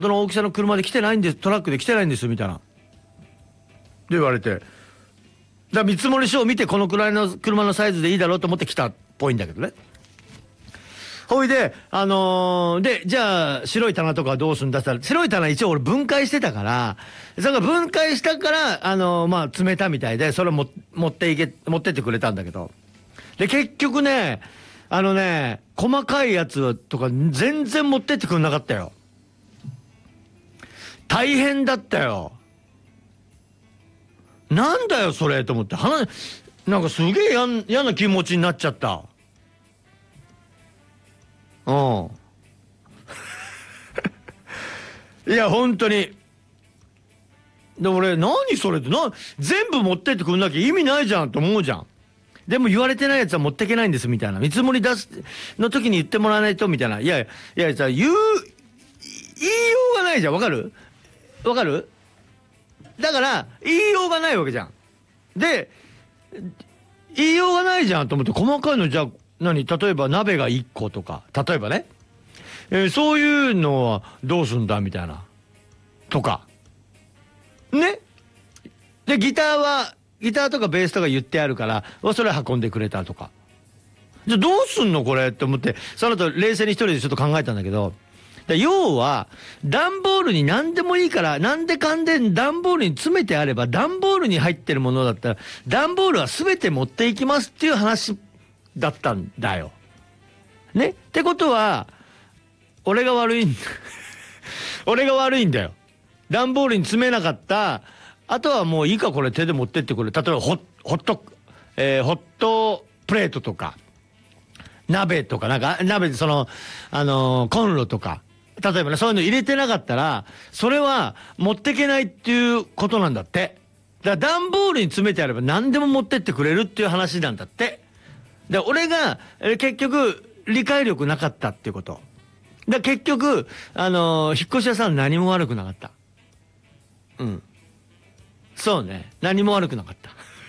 その大きさの車で来てないんです、トラックで来てないんですみたいなで言われて、だ見積書を見てこのくらいの車のサイズでいいだろうと思って来たっぽいんだけどね。ほいででじゃあ白い棚とかはどうするんだって言ったら、白い棚一応俺分解してたから、それが分解したからまあ詰めたみたいで、それを持ってってくれたんだけど、で結局ね細かいやつとか全然持ってってくんなかったよ。大変だったよ。なんだよそれと思って、なんかすげえ嫌な気持ちになっちゃった。うん。いや本当に。で俺何それって全部持ってってくんなきゃ意味ないじゃんと思うじゃん。でも言われてないやつは持ってけないんですみたいな、見積もり出すの時に言ってもらわないとみたいな。いやさ言いようがないじゃん。わかるだから言いようがないわけじゃん。で言いようがないじゃんと思って、細かいのじゃあ例えば鍋が1個とか、例えばね、そういうのはどうすんだみたいなとかね。でギターとかベースとか言ってあるからそれ運んでくれたとか、じゃあどうすんのこれって思って、その後冷静に一人でちょっと考えたんだけど、要は段ボールに何でもいいから、なんでかんで段ボールに詰めてあれば、段ボールに入ってるものだったら段ボールは全て持っていきますっていう話だったんだよね。ってことは俺が悪いんだよ。段ボールに詰めなかった。あとはもういいかこれ手で持ってってくれ。例えばホットプレートとか鍋とか、なんか鍋でコンロとか、例えばね、そういうの入れてなかったらそれは持ってけないっていうことなんだって。だから段ボールに詰めてあれば何でも持ってってくれるっていう話なんだって。で俺が結局理解力なかったっていうこと。結局引っ越し屋さん何も悪くなかった。うん、そうね、何も悪くなか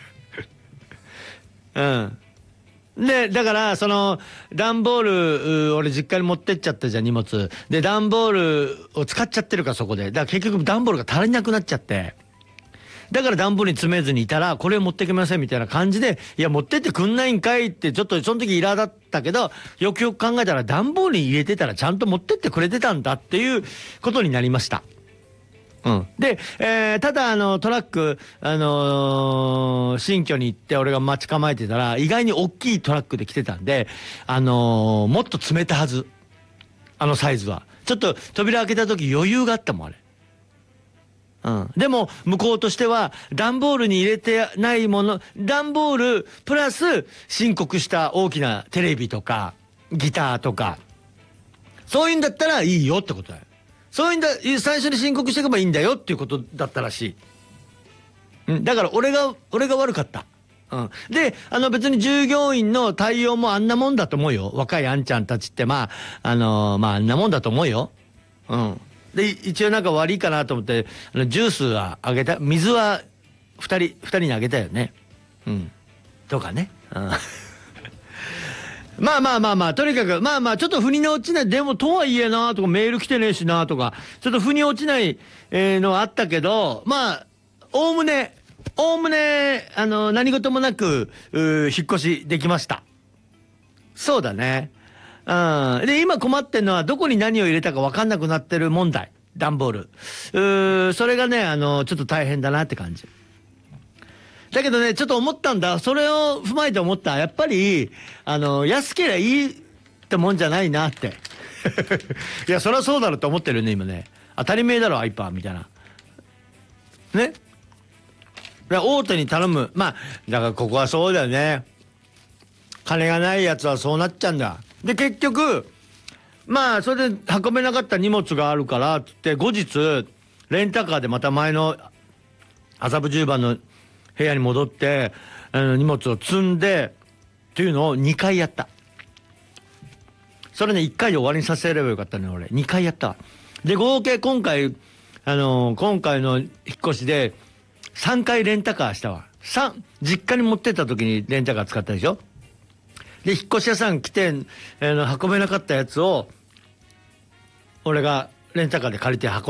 ったうんでだから段ボール俺実家に持ってっちゃったじゃん、荷物で。段ボールを使っちゃってるからそこで、だから結局段ボールが足りなくなっちゃって、だから段ボールに詰めずにいたらこれ持ってきませんみたいな感じで、いや持ってってくんないんかいってちょっとその時イラだったけど、よくよく考えたら段ボールに入れてたらちゃんと持ってってくれてたんだっていうことになりました。うん、で、ただトラック、新居に行って俺が待ち構えてたら意外に大きいトラックで来てたんで、もっと詰めたはず。サイズはちょっと扉開けた時余裕があったもんあれ。うん、でも向こうとしては段ボールに入れてないもの、段ボールプラス申告した大きなテレビとかギターとか、そういうんだったらいいよってことだよ。そういうんだ、最初に申告していけばいいんだよっていうことだったらしい。だから俺が悪かった。うん、で別に従業員の対応もあんなもんだと思うよ。若いあんちゃんたちってまああんなもんだと思うよ。うん。で一応なんか悪いかなと思ってジュースはあげた、水は2人にあげたよね。うんとかね。うんまあとにかくちょっと腑に落ちない。でもとはいえなとか、メール来てねえしなとか、ちょっと腑に落ちないのはあったけど、おおむね何事もなく引っ越しできました。そうだね。で今困ってんのはどこに何を入れたか分かんなくなってる問題。段ボールそれがねちょっと大変だなって感じだけどね。ちょっと思ったんだ、それを踏まえて思った。やっぱり安けりゃいいってもんじゃないなっていやそりゃそうだろうと思ってるね今ね。当たり前だろアイパーみたいなね。大手に頼む。だからここはそうだよね。金がないやつはそうなっちゃうんだ。で結局それで運べなかった荷物があるからっつって後日レンタカーでまた前の麻布十番の部屋に戻って荷物を積んでっていうのを2回やった。それね1回で終わりにさせればよかったね。俺2回やった。で合計今回の引っ越しで3回レンタカーしたわ。実家に持ってった時にレンタカー使ったでしょ。で引っ越し屋さん来て運べなかったやつを俺がレンタカーで借りて運